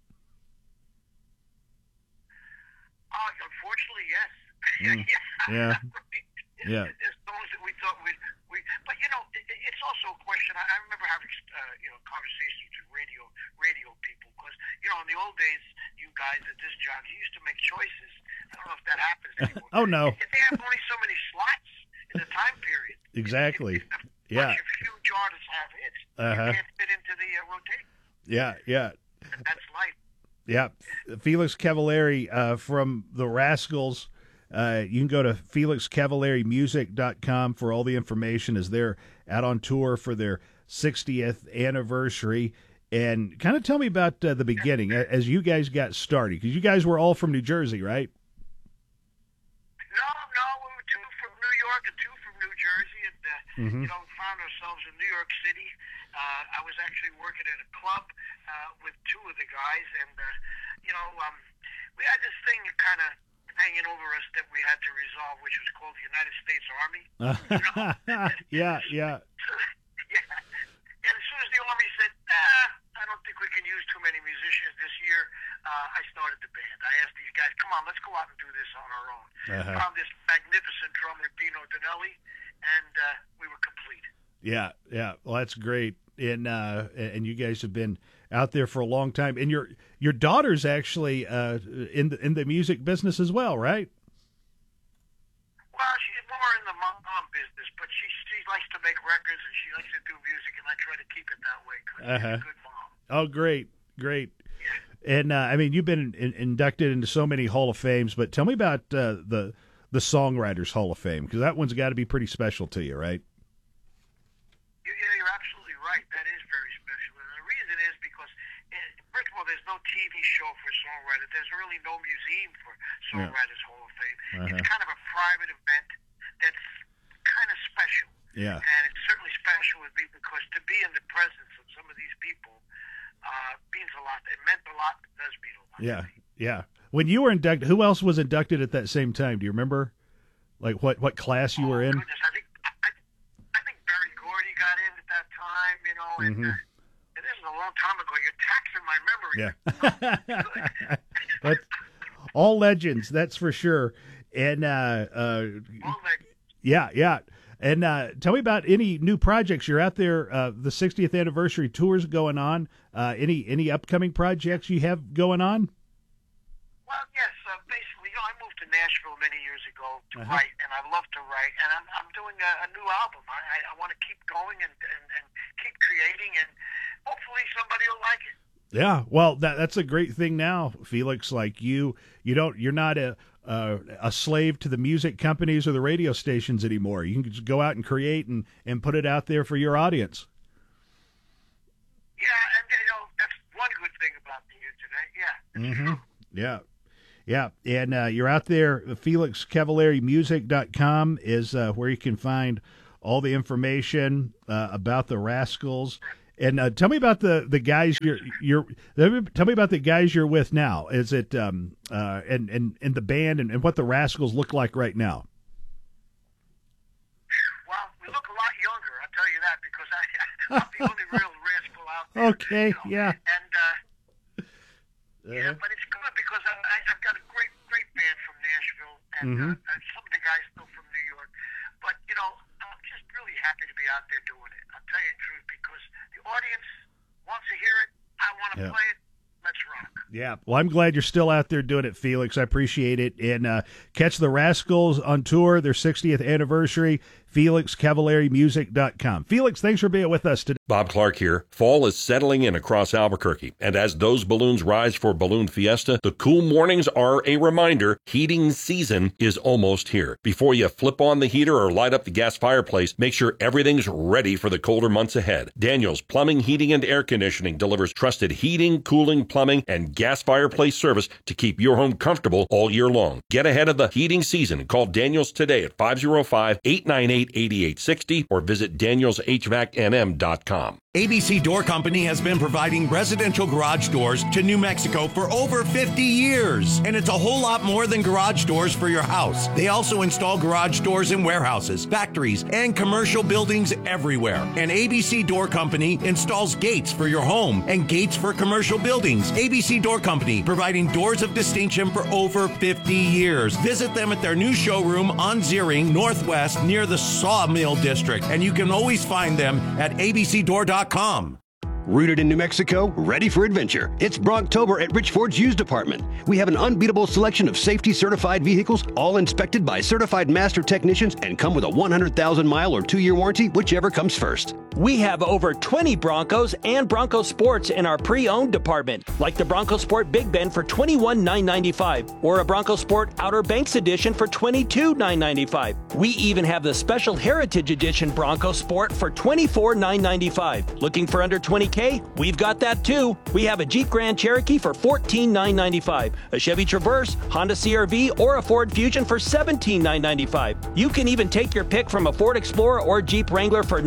Unfortunately, yes.
Yeah. Yeah.
There's songs that we thought but it's also a question. I remember having conversations with radio people because in the old days, you guys at this job, you used to make choices. I don't know if that happens anymore.
Oh no.
If they have only so many slots in the time period.
Exactly. Yeah.
If huge artists have hits, you can't fit into the rotation.
Yeah.
That's life.
Yeah. Felix Cavalieri from the Rascals. You can go to FelixCavaleriMusic.com for all the information as they're out on tour for their 60th anniversary. And kind of tell me about the beginning as you guys got started, because you guys were all from New Jersey, right?
No, we were two from New York and two from New Jersey, and found ourselves in New York City. I was actually working at a club with two of the guys, and we had this thing kind of hanging over us that we had to resolve, which was called the United States Army.
Yeah.
And as soon as the Army said, I don't think we can use too many musicians this year, I started the band. I asked these guys, come on, let's go out and do this on our own. Found this magnificent drummer, Dino Donelli, and we were complete. Yeah.
Well, that's great. And you guys have been out there for a long time. And your daughter's actually in the music business as well, right?
Well, she's more in the mom business, but she likes to make records and she likes to do music, and I try to keep it that way because she's a good mom.
Oh, great. And you've been inducted into so many Hall of Fames, but tell me about the Songwriters Hall of Fame, because that one's got to be pretty special to you, right?
Yeah, you're absolutely right. That is very special, and the reason is because, first of all, there's no TV show for songwriters. There's really no museum for Songwriters Hall of Fame. It's kind of a private event that's kind of special.
Yeah.
And it's certainly special with me because to be in the presence of some of these people means a lot. It meant a lot. It does mean a lot.
Yeah. When you were inducted, who else was inducted at that same time? Do you remember? Like what class you were in?
Goodness, I think Barry Gordy got in at that time, and this is a long time ago. You're taxing my memory.
Yeah. But all legends, that's for sure. And
all legends.
Yeah. And tell me about any new projects. You're out there. The 60th anniversary tours going on. Any upcoming projects you have going on?
Well, yes. Basically, I moved to Nashville many years ago, to write, and I love to write, and I'm doing a new album. I want to keep going and keep creating, and hopefully somebody will like it.
Yeah, well, that's a great thing now, Felix. Like you're not a slave to the music companies or the radio stations anymore. You can just go out and create and put it out there for your audience.
Yeah, and that's one good thing about the internet. Yeah.
Mm-hmm. Yeah. And you're out there. FelixCavalleriMusic.com is where you can find all the information about the Rascals. And tell me about the guys tell me about the guys you're with now. Is it and the band and what the Rascals look like right now?
Well, we look a lot younger. I'll tell you that because I'm the only real rascal out there.
Okay, yeah.
And yeah, but it's good because I've got a great band from Nashville and some of the guys still from New York. But I'm just really happy to be out there doing it. I'll tell you the truth because the audience wants to hear it. I want to play it. Let's rock.
Yeah. Well, I'm glad you're still out there doing it, Felix. I appreciate it. And catch the Rascals on tour, their 60th anniversary, FelixCavalleriMusic.com. Felix, thanks for being with us today.
Bob Clark here. Fall is settling in across Albuquerque, and as those balloons rise for Balloon Fiesta, the cool mornings are a reminder heating season is almost here. Before you flip on the heater or light up the gas fireplace, make sure everything's ready for the colder months ahead. Daniels Plumbing, Heating, and Air Conditioning delivers trusted heating, cooling, plumbing, and gas fireplace service to keep your home comfortable all year long. Get ahead of the heating season. Call Daniels today at 505-898-8860 or visit danielshvacnm.com.
ABC Door Company has been providing residential garage doors to New Mexico for over 50 years. And it's a whole lot more than garage doors for your house. They also install garage doors in warehouses, factories, and commercial buildings everywhere. And ABC Door Company installs gates for your home and gates for commercial buildings. ABC Door Company, providing doors of distinction for over 50 years. Visit them at their new showroom on Ziering Northwest near the Sawmill District. And you can always find them at abcdoor.com.
Rooted in New Mexico, ready for adventure. It's Brocktober at Rich Ford's Used Department. We have an unbeatable selection of safety-certified vehicles, all inspected by certified master technicians and come with a 100,000-mile or 2-year warranty, whichever comes first.
We have over 20 Broncos and Bronco Sports in our pre-owned department, like the Bronco Sport Big Bend for $21,995 or a Bronco Sport Outer Banks Edition for $22,995. We even have the Special Heritage Edition Bronco Sport for $24,995. Looking for under $20K? We've got that too. We have a Jeep Grand Cherokee for $14,995, a Chevy Traverse, Honda CR-V, or a Ford Fusion for $17,995. You can even take your pick from a Ford Explorer or Jeep Wrangler for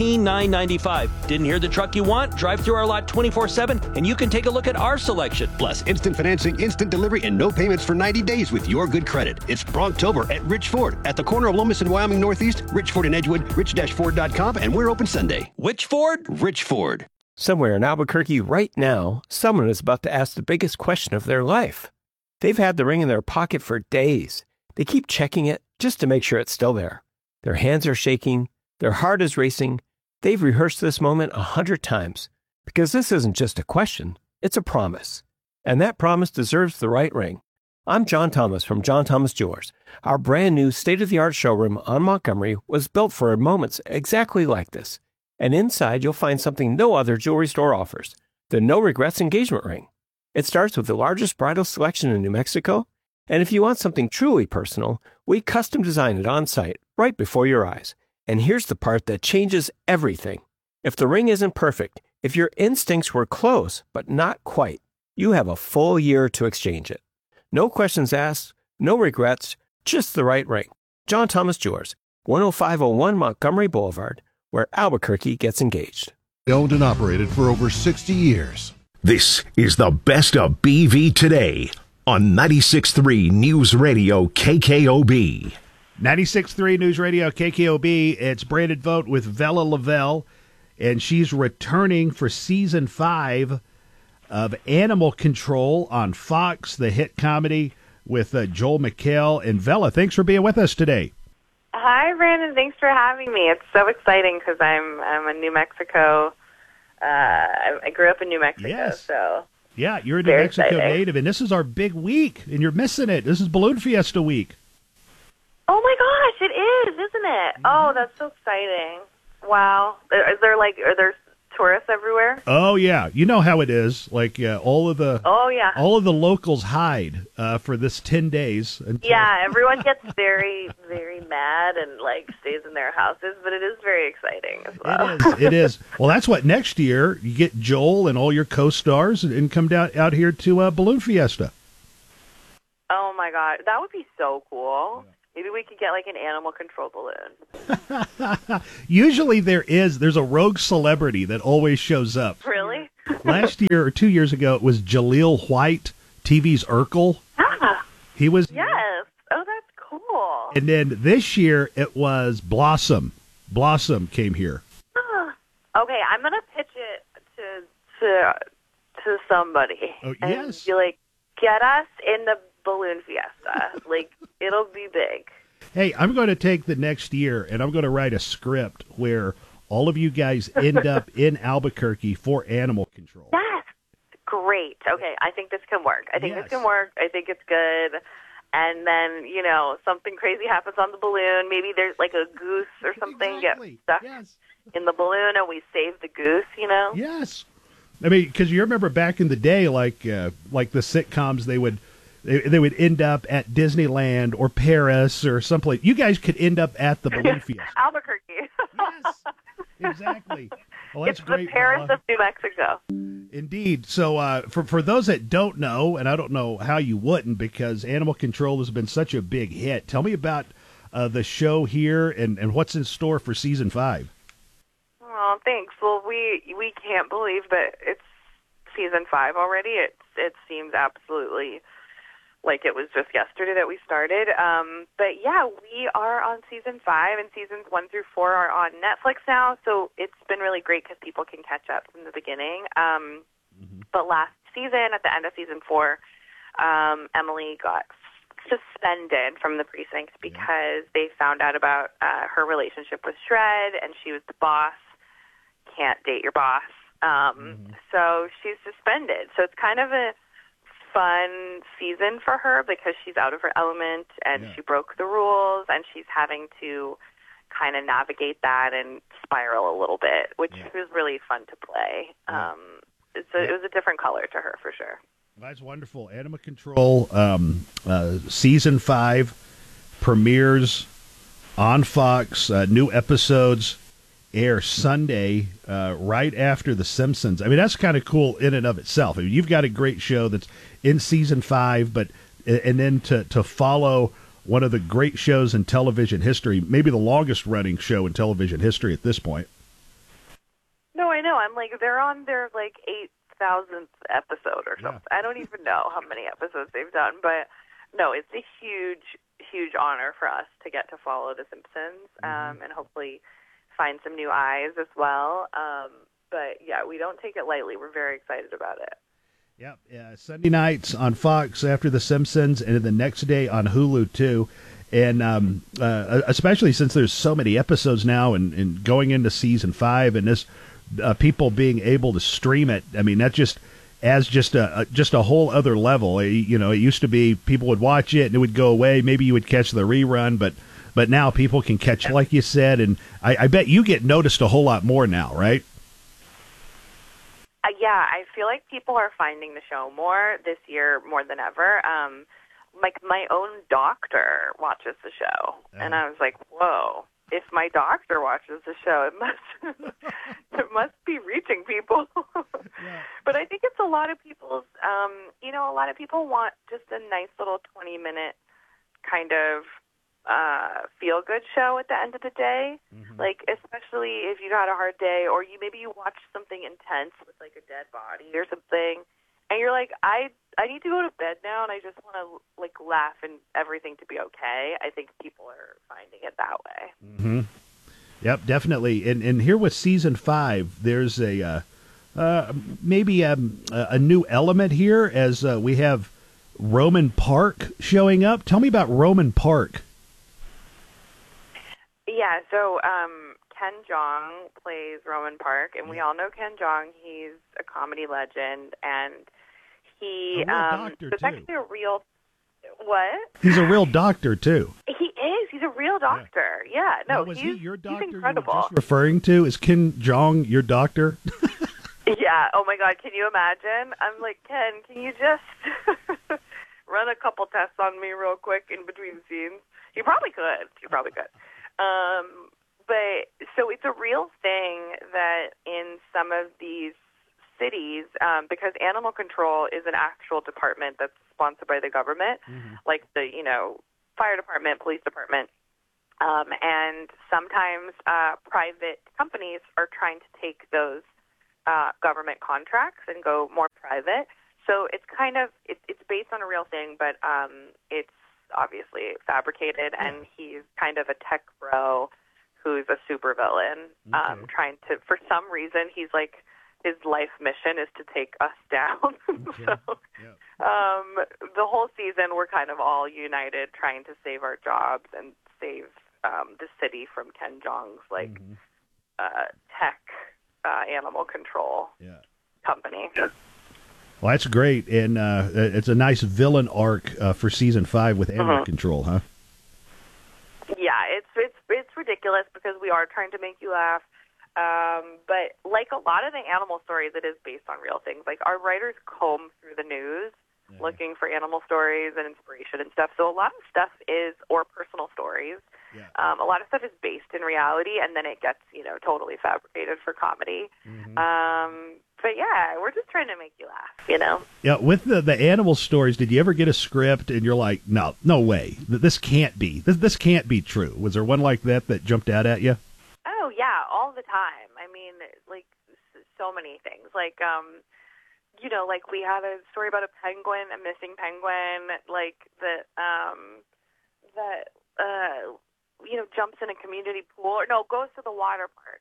$19,995. Didn't hear the truck you want? Drive through our lot 24/7 and you can take a look at our selection.
Plus, instant financing, instant delivery, and no payments for 90 days with your good credit. It's Brocktober at Rich Ford at the corner of Lomas and Wyoming Northeast, Rich Ford in Edgewood, rich-ford.com, and we're open Sunday.
Which Ford?
Rich Ford.
Somewhere in Albuquerque right now, someone is about to ask the biggest question of their life. They've had the ring in their pocket for days. They keep checking it just to make sure it's still there. Their hands are shaking. Their heart is racing. They've rehearsed this moment 100 times because this isn't just a question, it's a promise. And that promise deserves the right ring. I'm John Thomas from John Thomas Jewelers. Our brand new state-of-the-art showroom on Montgomery was built for moments exactly like this. And inside, you'll find something no other jewelry store offers, the No Regrets engagement ring. It starts with the largest bridal selection in New Mexico, and if you want something truly personal, we custom design it on site, right before your eyes. And here's the part that changes everything. If the ring isn't perfect, if your instincts were close, but not quite, you have a full year to exchange it. No questions asked, no regrets, just the right ring. John Thomas Jewelers, 10501 Montgomery Boulevard, where Albuquerque gets engaged.
Owned and operated for over 60 years.
This is the best of BV today on 96.3 News Radio KKOB.
96.3 News Radio KKOB. It's Brandon Vogt with Vella Lavelle, and she's returning for season 5 of Animal Control on Fox, the hit comedy with Joel McHale. And Vella, thanks for being with us today.
Hi, Brandon. Thanks for having me. It's so exciting because I'm a New Mexico. I grew up in New Mexico,
yes.
So
yeah, you're a New Mexico native, and this is our big week, and you're missing it. This is Balloon Fiesta week.
Oh my gosh, it is, isn't it? Oh, that's so exciting. Wow. Are there tourists everywhere?
Oh yeah, you know how it is. Like all of the locals hide for this 10 days.
Yeah, everyone gets very, very mad and like stays in their houses, but it is very exciting as well.
It is. Well, that's what next year you get Joel and all your co-stars and come down out here to Balloon Fiesta.
Oh my God, that would be so cool. Yeah. Maybe we could get like an animal control balloon.
Usually there's a rogue celebrity that always shows up.
Really?
Last year or 2 years ago, it was Jaleel White, TV's Urkel.
Ah,
he was.
Yes. Oh, that's cool.
And then this year it was Blossom. Blossom came here.
Okay, I'm gonna pitch it to somebody.
Oh,
and
yes.
be like, get us in the Balloon Fiesta. Like, it'll be big.
Hey, I'm going to take the next year and I'm going to write a script where all of you guys end up in Albuquerque for animal control.
Yes. Great. Okay, I think this can work. I think it's good. And then, something crazy happens on the balloon. Maybe there's like a goose or something gets stuck in the balloon and we save the goose,
Yes. I mean, because you remember back in the day, like the sitcoms, they would end up at Disneyland or Paris or someplace. You guys could end up at the Balloon Fiesta.
Albuquerque.
Yes, exactly. Well, that's
it's
great,
the Paris of New Mexico.
Indeed. So for those that don't know, and I don't know how you wouldn't, because Animal Control has been such a big hit, tell me about the show here and what's in store for season 5.
Oh, thanks. Well, we can't believe that it's season 5 already. It seems absolutely like it was just yesterday that we started. But yeah, we are on season 5, and seasons 1 through 4 are on Netflix now. So it's been really great because people can catch up from the beginning. But last season, at the end of season 4, Emily got suspended from the precinct because they found out about her relationship with Shred, and she was the boss. Can't date your boss. So she's suspended. So it's kind of a fun season for her because she's out of her element and she broke the rules, and she's having to kind of navigate that and spiral a little bit, which was really fun to play. It was a different color to her for sure.
That's wonderful. Animal Control season 5 premieres on Fox. New episodes air Sunday right after The Simpsons. I mean, that's kind of cool in and of itself. I mean, you've got a great show that's in season 5, and then to follow one of the great shows in television history, maybe the longest running show in television history at this point.
No, I know. I'm like, they're on their like 8,000th episode or something. I don't even know how many episodes they've done, but no, it's a huge honor for us to get to follow The Simpsons, and hopefully find some new eyes as well. But yeah, we don't take it lightly. We're very excited about it.
Yep. Sunday nights on Fox after The Simpsons, and then the next day on Hulu too. And especially since there's so many episodes now, and going into season 5, and this people being able to stream it. I mean, that just adds just a whole other level. It used to be people would watch it and it would go away. Maybe you would catch the rerun, but now people can catch, like you said, and I bet you get noticed a whole lot more now, right?
Yeah, I feel like people are finding the show more this year, more than ever. Like my own doctor watches the show, and I was like, "Whoa! If my doctor watches the show, it must be reaching people." But I think it's a lot of people's. A lot of people want just a nice little 20-minute kind of feel-good show at the end of the day. Like, especially if you had a hard day, or maybe you watch something intense with like a dead body or something, and you're like, I need to go to bed now, and I just want to like laugh and everything to be okay. I think people are finding it that way.
Yep, definitely. And here with season 5, there's maybe a new element here as we have Roman Park showing up. Tell me about Roman Park.
Yeah, so Ken Jeong plays Roman Park, and we all know Ken Jeong. He's a comedy legend, and it's actually a real what?
He's a real doctor too.
He is. He's a real doctor. Yeah. No,
was he your doctor?
He's incredible.
You were just referring to is Ken Jeong your doctor?
Yeah. Oh my God. Can you imagine? I'm like, Ken, can you just run a couple tests on me real quick in between scenes? You probably could. But so it's a real thing that in some of these cities, because animal control is an actual department that's sponsored by the government, like the, fire department, police department, and sometimes private companies are trying to take those government contracts and go more private. So it's kind of, it's based on a real thing, but it's obviously fabricated, and he's kind of a tech bro who's a supervillain, trying to, for some reason, he's like, his life mission is to take us down. So the whole season, we're kind of all united trying to save our jobs and save the city from Ken Jeong's tech animal control company.
Well, that's great, and it's a nice villain arc for season 5 with animal control, huh?
Yeah, it's ridiculous because we are trying to make you laugh. But like a lot of the animal stories, it is based on real things. Like our writers comb through the news looking for animal stories and inspiration and stuff. So a lot of stuff is, or personal stories. A lot of stuff is based in reality, and then it gets, totally fabricated for comedy. But yeah, we're just trying to make you laugh,
Yeah, with the animal stories, did you ever get a script and you're like, no way, this can't be, this can't be true? Was there one like that jumped out at you?
Oh yeah, all the time. I mean, like so many things. Like, like we had a story about a penguin, a missing penguin, like that jumps in a community pool, or no, goes to the water park,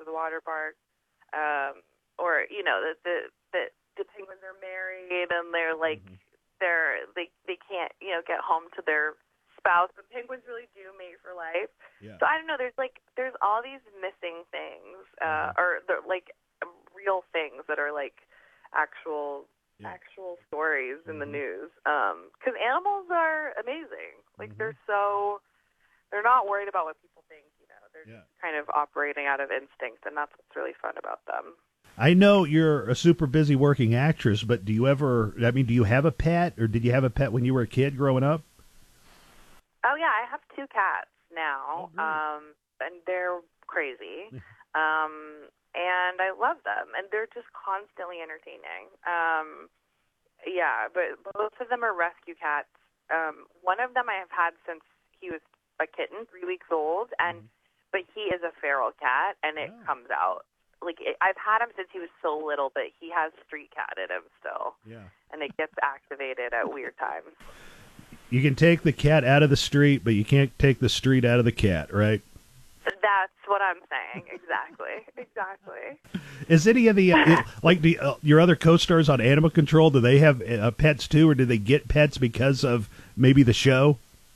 or the penguins are married and they're like they can't get home to their spouse, but penguins really do mate for life. So I don't know, there's all these missing things, or they're like real things that are like actual stories in the news, because animals are amazing. Like they're not worried about what people think, they're just kind of operating out of instinct, and that's what's really fun about them.
I know you're a super busy working actress, but do you have a pet, or did you have a pet when you were a kid growing up?
Oh yeah, I have 2 cats now, and they're crazy, and I love them, and they're just constantly entertaining. But both of them are rescue cats. One of them I have had since he was a kitten, 3 weeks old, but he is a feral cat, and it comes out. I've had him since he was so little, but he has street cat in him still. And it gets activated at weird times.
You can take the cat out of the street, but you can't take the street out of the cat, right?
That's what I'm saying. Exactly.
Is any of the your other co-stars on Animal Control, do they have pets too, or do they get pets because of maybe the show?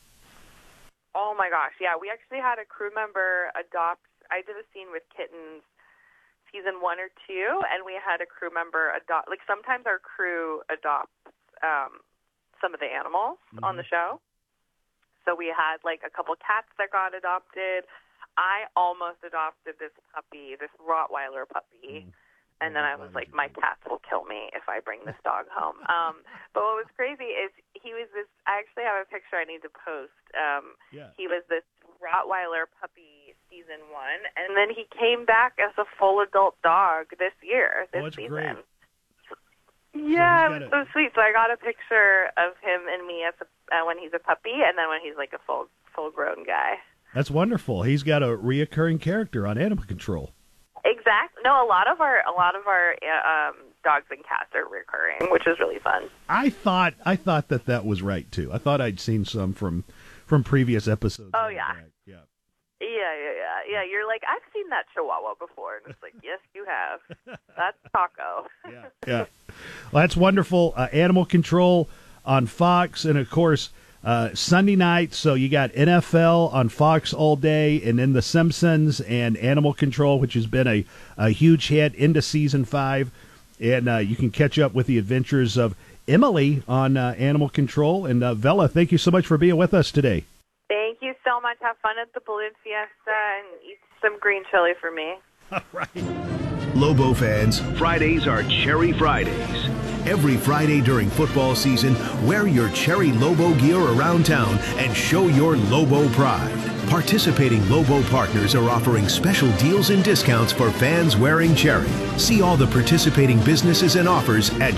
Oh my gosh, yeah. We actually had a crew member adopt. I did a scene with kittens season 1 or 2, and we had a crew member adopt. Like sometimes our crew adopts some of the animals on the show. So we had like a couple cats that got adopted. I almost adopted this puppy, this Rottweiler puppy. And then I was like, my cats will kill me if I bring this dog home. But what was crazy is he was this, I actually have a picture I need to post. He was this Rottweiler puppy season 1, and then he came back as a full adult dog this year, this season. Great. Yeah, it was so sweet. So I got a picture of him and me as when he's a puppy, and then when he's like a full-grown guy.
That's wonderful. He's got a reoccurring character on Animal Control.
Exactly. No, a lot of our dogs and cats are recurring, which is really fun.
I thought that was right too. I thought I'd seen some from previous episodes.
Oh yeah. Yeah. You're like, I've seen that Chihuahua before, and it's like, yes, you have. That's Taco.
Yeah. Well, that's wonderful. Animal Control on Fox, and of course Sunday night. So you got NFL on Fox all day, and then The Simpsons and Animal Control, which has been a huge hit into season 5. And you can catch up with the adventures of Emily on Animal Control. And Vella, thank you so much for being with us today.
Thank you so much. much. Have fun at the Balloon Fiesta and eat some green chili for me.
All right.
Lobo fans, Fridays are Cherry Fridays. Every Friday during football season, wear your Cherry Lobo gear around town and show your Lobo pride. Participating Lobo partners are offering special deals and discounts for fans wearing Cherry. See all the participating businesses and offers at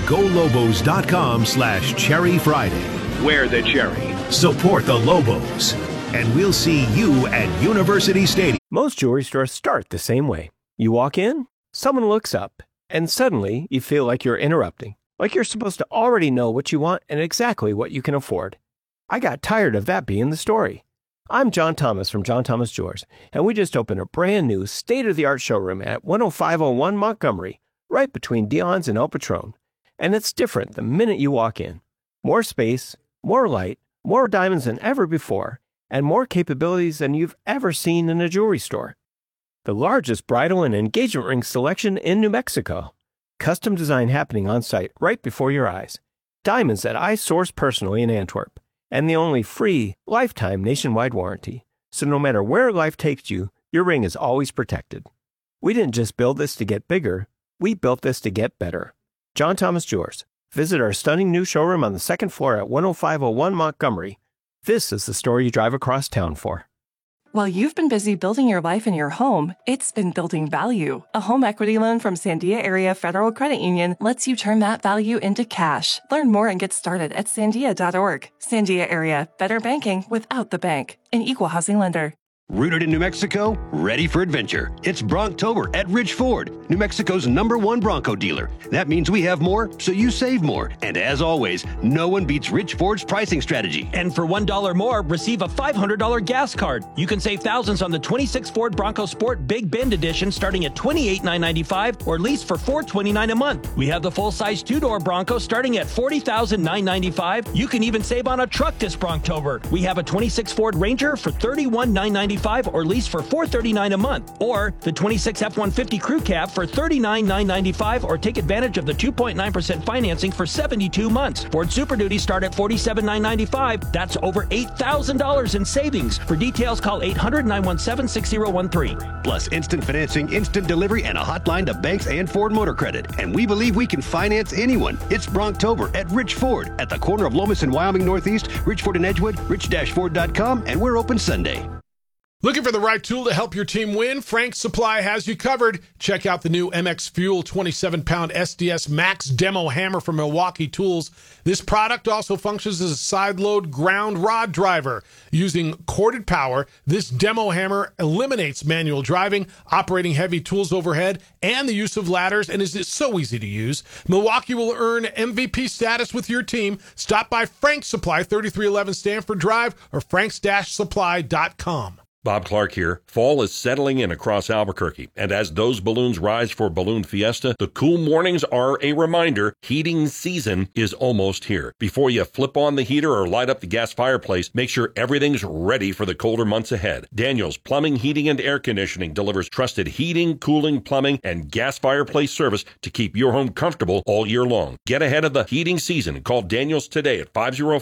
golobos.com/Cherry Friday. Wear the Cherry. Support the Lobos. And we'll see you at University Stadium.
Most jewelry stores start the same way. You walk in, someone looks up, and suddenly you feel like you're interrupting. Like you're supposed to already know what you want and exactly what you can afford. I got tired of that being the story. I'm John Thomas from John Thomas Jewelers, and we just opened a brand new state-of-the-art showroom at 10501 Montgomery, right between Dion's and El Patron. And it's different the minute you walk in. More space, more light, more diamonds than ever before, and more capabilities than you've ever seen in a jewelry store. The largest bridal and engagement ring selection in New Mexico. Custom design happening on site right before your eyes. Diamonds that I source personally in Antwerp. And the only free, lifetime nationwide warranty. So no matter where life takes you, your ring is always protected. We didn't just build this to get bigger, we built this to get better. John Thomas Jewelers. Visit our stunning new showroom on the second floor at 10501 Montgomery. This is the store you drive across town for.
While you've been busy building your life and your home, it's been building value. A home equity loan from Sandia Area Federal Credit Union lets you turn that value into cash. Learn more and get started at sandia.org. Sandia Area, better banking without the bank. An equal housing lender.
Rooted in New Mexico, ready for adventure. It's Bronctober at Rich Ford, New Mexico's #1 Bronco dealer. That means we have more, so you save more. And as always, no one beats Rich Ford's pricing strategy.
And for $1 more, receive a $500 gas card. You can save thousands on the 26 Ford Bronco Sport Big Bend Edition starting at $28,995 or lease for $429 a month. We have the full-size two-door Bronco starting at $40,995. You can even save on a truck this Bronctober. We have a 26 Ford Ranger for $31,995 or lease for $439 a month, or the 26 F-150 Crew Cab for $39,995 or take advantage of the 2.9% financing for 72 months. Ford Super Duty start at $47,995. That's over $8,000 in savings. For details, call 800-917-6013.
Plus instant financing, instant delivery, and a hotline to banks and Ford Motor Credit. And we believe we can finance anyone. It's Bronctober at Rich Ford at the corner of Lomas and Wyoming Northeast, Rich Ford and Edgewood, rich-ford.com, and we're open Sunday.
Looking for the right tool to help your team win? Frank's Supply has you covered. Check out the new MX Fuel 27-pound SDS Max Demo Hammer from Milwaukee Tools. This product also functions as a side-load ground rod driver. Using corded power, this demo hammer eliminates manual driving, operating heavy tools overhead, and the use of ladders, and is so easy to use. Milwaukee will earn MVP status with your team. Stop by Frank's Supply, 3311 Stanford Drive, or franks-supply.com.
Bob Clark here. Fall is settling in across Albuquerque, and as those balloons rise for Balloon Fiesta, the cool mornings are a reminder heating season is almost here. Before you flip on the heater or light up the gas fireplace, make sure everything's ready for the colder months ahead. Daniels Plumbing, Heating, and Air Conditioning delivers trusted heating, cooling, plumbing, and gas fireplace service to keep your home comfortable all year long. Get ahead of the heating season. Call Daniels today at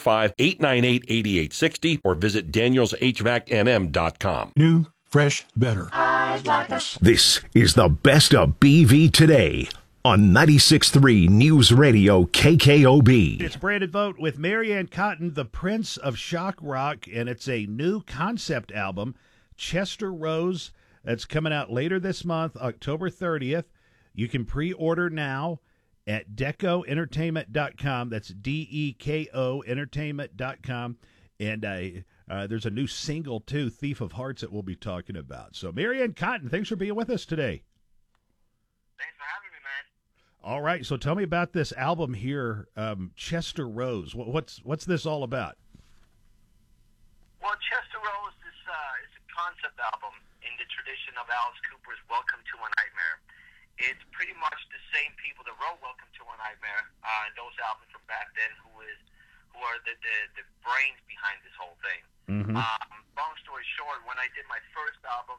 505-898-8860 or visit danielshvacnm.com.
New, fresh, better.
This is the best of BV today on 96.3 News Radio KKOB.
It's Brandon Vogt with Marianne Cotton, the Prince of Shock Rock, and it's a new concept album, Chester Rose, that's coming out later this month, October 30th. You can pre-order now at DecoEntertainment.com. That's DEKO Entertainment.com. And there's a new single, too, Thief of Hearts, that we'll be talking about. So, Marianne Cotton, thanks for being with us today.
Thanks for having me, man.
All right, so tell me about this album here, Chester Rose. What's this all about?
Well, Chester Rose is a concept album in the tradition of Alice Cooper's Welcome to a Nightmare. It's pretty much the same people that wrote Welcome to a Nightmare and those albums from back then who are the brains behind this whole thing.
Mm-hmm.
Long story short, when I did my first album,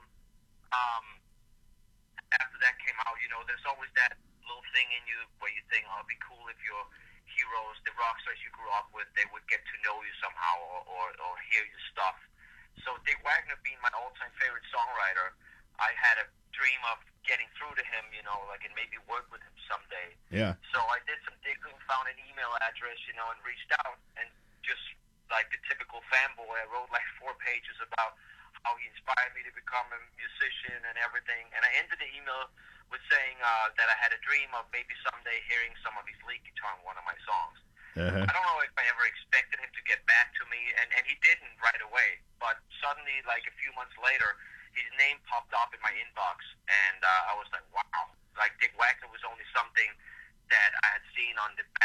after that came out, there's always that little thing in you where you think, oh, it'd be cool if your heroes, the rock stars you grew up with, they would get to know you somehow or hear your stuff. So Dick Wagner being my all-time favorite songwriter, I had a dream of getting through to him, you know, like, and maybe work with him someday.
Yeah.
So I did some digging, found an email address, you know, and reached out, and just like the typical fanboy, I wrote like 4 pages about how he inspired me to become a musician and everything. And I ended the email with saying that I had a dream of maybe someday hearing some of his lead guitar in one of my songs.
Uh-huh.
I don't know if I ever expected him to get back to me, and he didn't right away. But suddenly, like a few months later, his name popped up in my inbox,